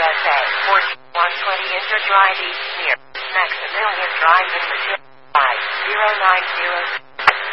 USA, 120 Interdrive East near Maximilian Drive in Material 5090.